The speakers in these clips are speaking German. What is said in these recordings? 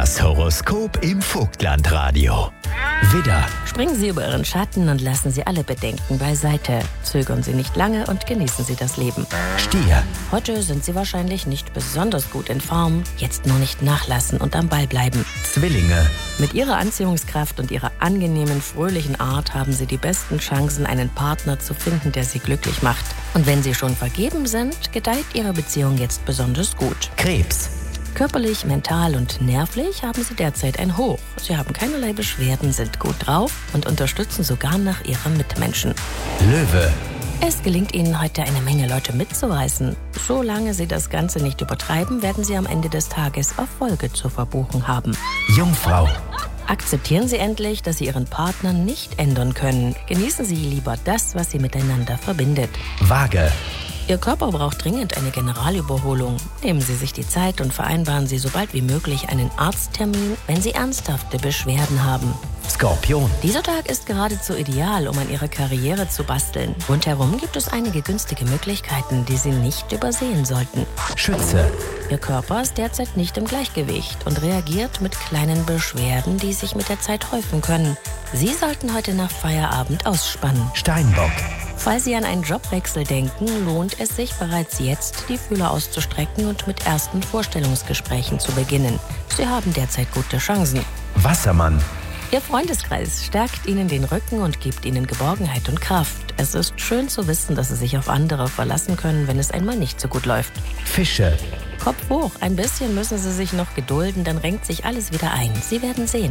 Das Horoskop im Vogtlandradio. Widder, Springen Sie über Ihren Schatten und lassen Sie alle Bedenken beiseite. Zögern Sie nicht lange und genießen Sie das Leben. Stier, Heute sind Sie wahrscheinlich nicht besonders gut in Form. Jetzt nur nicht nachlassen und am Ball bleiben. Zwillinge, Mit Ihrer Anziehungskraft und Ihrer angenehmen, fröhlichen Art haben Sie die besten Chancen, einen Partner zu finden, der Sie glücklich macht. Und wenn Sie schon vergeben sind, gedeiht Ihre Beziehung jetzt besonders gut. Krebs, Körperlich, mental und nervlich haben Sie derzeit ein Hoch. Sie haben keinerlei Beschwerden, sind gut drauf und unterstützen sogar nach Ihren Mitmenschen. Löwe, Es gelingt Ihnen heute eine Menge Leute mitzureißen. Solange Sie das Ganze nicht übertreiben, werden Sie am Ende des Tages Erfolge zu verbuchen haben. Jungfrau, Akzeptieren Sie endlich, dass Sie Ihren Partner nicht ändern können. Genießen Sie lieber das, was Sie miteinander verbindet. Waage, Ihr Körper braucht dringend eine Generalüberholung. Nehmen Sie sich die Zeit und vereinbaren Sie so bald wie möglich einen Arzttermin, wenn Sie ernsthafte Beschwerden haben. Skorpion, Dieser Tag ist geradezu ideal, um an Ihrer Karriere zu basteln. Rundherum gibt es einige günstige Möglichkeiten, die Sie nicht übersehen sollten. Schütze, Ihr Körper ist derzeit nicht im Gleichgewicht und reagiert mit kleinen Beschwerden, die sich mit der Zeit häufen können. Sie sollten heute nach Feierabend ausspannen. Steinbock, Falls Sie an einen Jobwechsel denken, lohnt es sich bereits jetzt, die Fühler auszustrecken und mit ersten Vorstellungsgesprächen zu beginnen. Sie haben derzeit gute Chancen. Wassermann, Ihr Freundeskreis stärkt Ihnen den Rücken und gibt Ihnen Geborgenheit und Kraft. Es ist schön zu wissen, dass Sie sich auf andere verlassen können, wenn es einmal nicht so gut läuft. Fische, Kopf hoch, ein bisschen müssen Sie sich noch gedulden, dann renkt sich alles wieder ein. Sie werden sehen.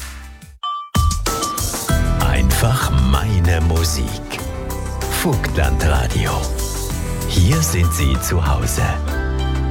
einfach meine Musik. Vogtlandradio. Hier sind Sie zu Hause.